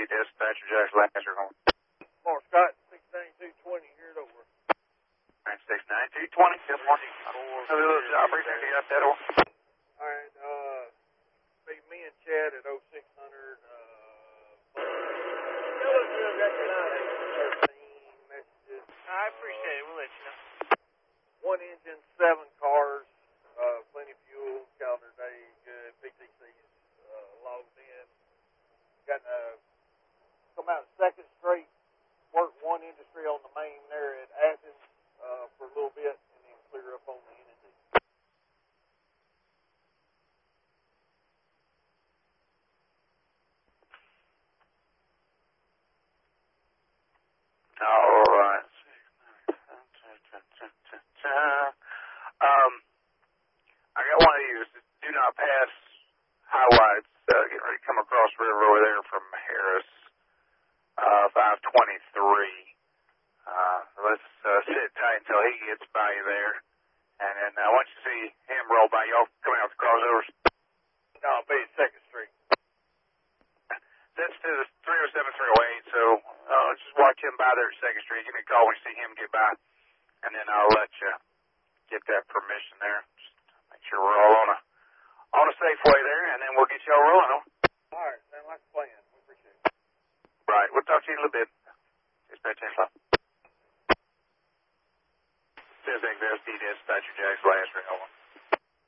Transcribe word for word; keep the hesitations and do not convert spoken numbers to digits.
dispatcher, Jack Lancaster home. Mark Scott, six ninety-two twenty, here it over. six ninety-two twenty, good morning. Another little job, appreciate you got that over. Alright, uh, be me and Chad at oh six hundred, uh, thirteen messages. I appreciate it, we'll let you know. One engine, seven cars, uh, plenty of fuel, calendar day, good, P T C's, uh, logged in. Got, uh, come out second straight, work one industry on the main there at Athens, uh, for a little bit, and then clear up on the N and D. All right. Um, I got one of these do not pass highlights, uh, getting ready to come across the river over there from Harris, uh, five twenty-three. Uh, let's, uh, sit tight until he gets by you there. And then, uh, once you see him roll by, y'all coming out the crossovers. No, I'll be at second Street. That's to the three oh seven, three oh eight, so, uh, just watch him by there at second Street. Give me a call when you see him get by. And then I'll let you get that permission there. Just make sure we're all on a, on a safe way there, and then we'll get y'all rolling. All right, sound like a plan. We appreciate it. Right, we'll talk to you in a little bit. Dispatch info. Says X S D dispatcher Jack's last ring.